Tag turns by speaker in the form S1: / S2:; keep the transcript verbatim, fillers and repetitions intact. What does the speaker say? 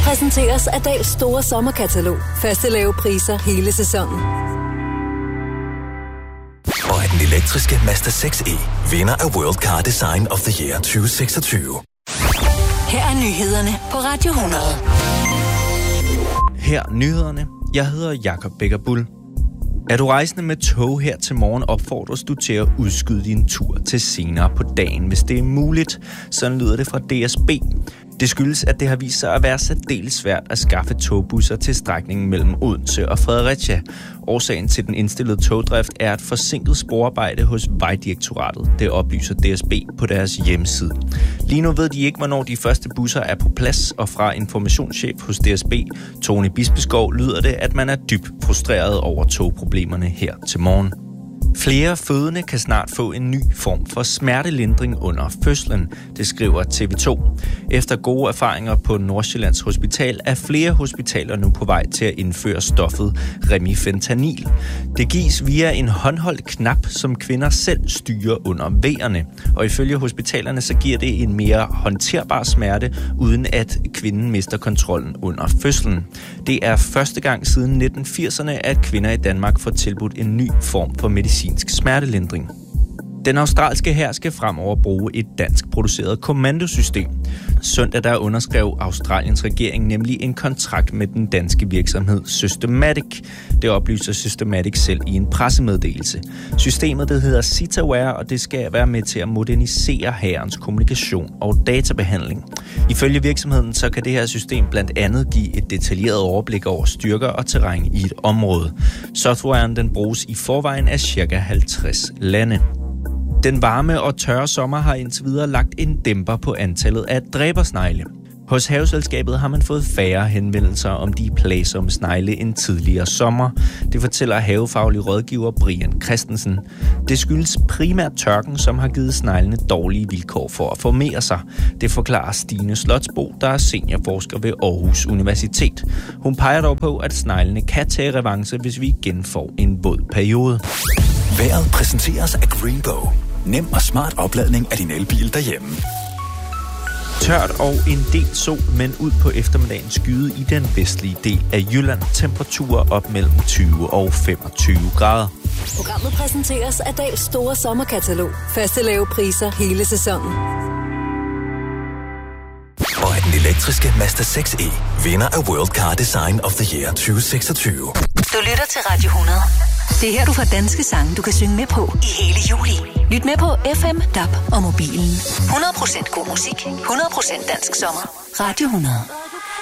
S1: præsenteres af Dahls store sommerkatalog. Faste lave priser hele sæsonen.
S2: Og af den elektriske Mazda seks E, vinder af World Car Design of the Year tyve seksogtyve.
S1: Her er nyhederne på Radio hundrede.
S3: Her nyhederne. Jeg hedder Jakob Bækkerbull. Er du rejsende med tog her til morgen, opfordres du til at udskyde din tur til senere på dagen, hvis det er muligt. Sådan lyder det fra D S B. Det skyldes, at det har vist sig at være særdeles svært at skaffe togbusser til strækningen mellem Odense og Fredericia. Årsagen til den indstillede togdrift er et forsinket sporarbejde hos Vejdirektoratet. Det oplyser D S B på deres hjemmeside. Lige nu ved de ikke, hvornår de første busser er på plads, og fra informationschef hos D S B, Tony Bispeskov, lyder det, at man er dybt frustreret over togproblemerne her til morgen. Flere fødende kan snart få en ny form for smertelindring under fødslen, det skriver T V to. Efter gode erfaringer på Nordsjællands Hospital er flere hospitaler nu på vej til at indføre stoffet remifentanil. Det gives via en håndholdt knap, som kvinder selv styrer under vejerne. Og ifølge hospitalerne så giver det en mere håndterbar smerte, uden at kvinden mister kontrollen under fødslen. Det er første gang siden nitten firserne, at kvinder i Danmark får tilbudt en ny form for medicin. Smertelindring. Den australske hær skal fremover bruge et dansk produceret kommandosystem. Søndag der underskrev Australiens regering nemlig en kontrakt med den danske virksomhed Systematic. Det oplyser Systematic selv i en pressemeddelelse. Systemet det hedder Citaware, og det skal være med til at modernisere hærens kommunikation og databehandling. Ifølge virksomheden så kan det her system blandt andet give et detaljeret overblik over styrker og terræn i et område. Softwaren den bruges i forvejen af ca. halvtreds lande. Den varme og tørre sommer har indtil videre lagt en dæmper på antallet af dræbersnegle. Hos Haveselskabet har man fået færre henvendelser om de plagsomme snegle end tidligere sommer. Det fortæller havefaglig rådgiver Brian Christensen. Det skyldes primært tørken, som har givet sneglene dårlige vilkår for at formere sig. Det forklarer Stine Slotsbo, der er seniorforsker ved Aarhus Universitet. Hun peger dog på, at sneglene kan tage revanche, hvis vi igen får en våd periode.
S2: Vejret præsenteres af Greenbow. Nem og smart opladning af din elbil derhjemme.
S3: Tørt og en del sol, men ud på eftermiddagen skyde i den vestlige del af Jylland. Temperaturer op mellem tyve og femogtyve grader.
S1: Programmet præsenteres af Dahls store sommerkatalog. Faste lave priser hele sæsonen.
S2: Og af den elektriske Mazda seks E, vinder af World Car Design of the Year tyve seksogtyve.
S1: Du lytter til Radio hundrede. Det er her, du får danske sange, du kan synge med på i hele juli. Lyt med på F M, D A B og mobilen. hundrede procent god musik, hundrede procent dansk sommer. Radio hundrede.